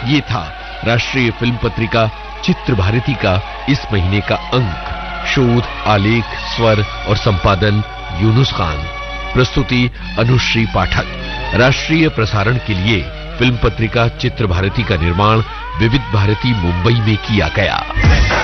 ये था राष्ट्रीय फिल्म पत्रिका चित्र भारती का इस महीने का अंक। शोध, आलेख, स्वर और संपादन यूनुस खान। प्रस्तुति अनुश्री पाठक। राष्ट्रीय प्रसारण के लिए फिल्म पत्रिका चित्र भारती का निर्माण विविध भारती मुंबई में किया गया।